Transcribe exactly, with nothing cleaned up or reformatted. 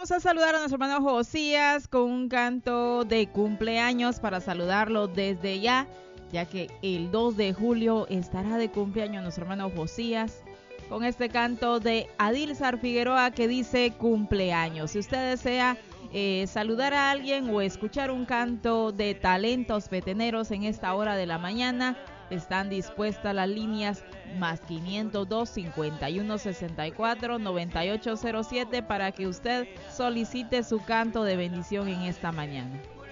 Vamos a saludar a nuestro hermano Josías con un canto de cumpleaños para saludarlo desde ya, ya que el dos de julio estará de cumpleaños nuestro hermano Josías, con este canto de Adilzar Figueroa que dice cumpleaños. Si usted desea eh, saludar a alguien o escuchar un canto de talentos peteneros en esta hora de la mañana, están dispuestas las líneas más quinientos dos, cincuenta y uno, sesenta y cuatro, noventa y ocho cero siete para que usted solicite su canto de bendición en esta mañana.